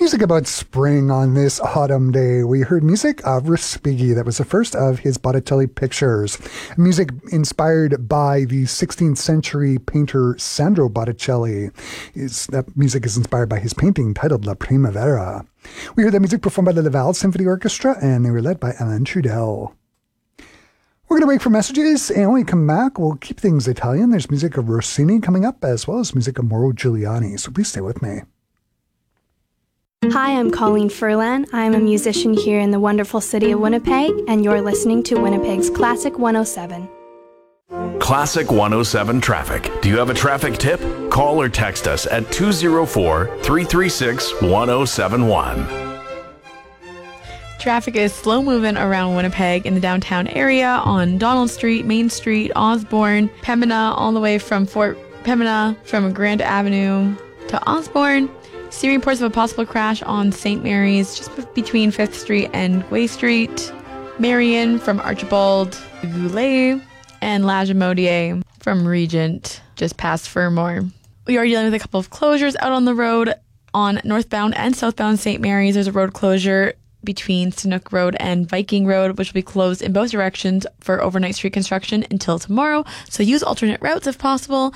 Music about spring on this autumn day. We heard music of Respighi. That was the first of his Botticelli pictures. Music inspired by the 16th century painter Sandro Botticelli. That music is inspired by his painting titled La Primavera. We heard that music performed by the Laval Symphony Orchestra, and they were led by Alain Trudel. We're going to break for messages, and when we come back, we'll keep things Italian. There's music of Rossini coming up, as well as music of Mauro Giuliani, so please stay with me. Hi, I'm Colleen Furlan. I'm a musician here in the wonderful city of Winnipeg, and you're listening to Winnipeg's Classic 107. Classic 107 Traffic. Do you have a traffic tip? Call or text us at 204-336-1071. Traffic is slow moving around Winnipeg in the downtown area on Donald Street, Main Street, Osborne, Pembina, all the way from Fort Pembina, from Grand Avenue to Osborne. See reports of a possible crash on St. Mary's, just between 5th Street and Guay Street. Marion from Archibald to Goulet, and Lagimodier from Regent, just past Fermor. We are dealing with a couple of closures out on the road on northbound and southbound St. Mary's. There's a road closure between Chinook Road and Viking Road, which will be closed in both directions for overnight street construction until tomorrow. So use alternate routes if possible.